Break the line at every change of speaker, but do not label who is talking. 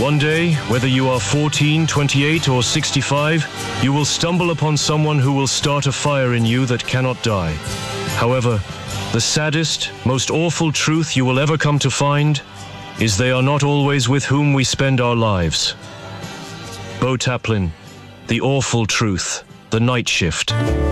One day, whether you are 14, 28, or 65, you will stumble upon someone who will start a fire in you that cannot die. However, the saddest, most awful truth you will ever come to find is they are not always with whom we spend our lives. Bo Taplin, The Awful Truth, The Night Shift.